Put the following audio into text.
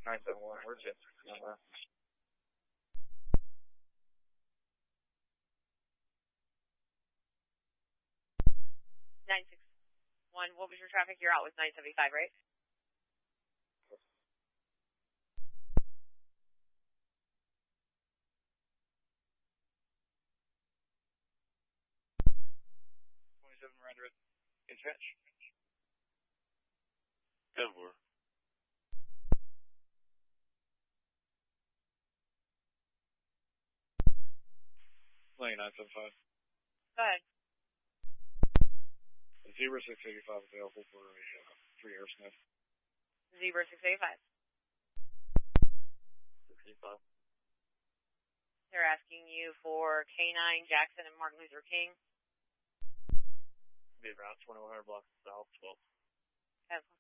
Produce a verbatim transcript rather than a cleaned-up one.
nine seven one, where's it? Number. nine six one, what was your traffic? You're out with nine seventy-five, right? twenty-seven Miranda, dispatch. Denver. Lane nine seven five. Go ahead. Zebra six eighty-five available for a uh, three air sniff. Zebra six eighty-five. six eighty-five. They're asking you for K nine, Jackson, and Martin Luther King. Be around twenty-one hundred blocks south, twelve. Have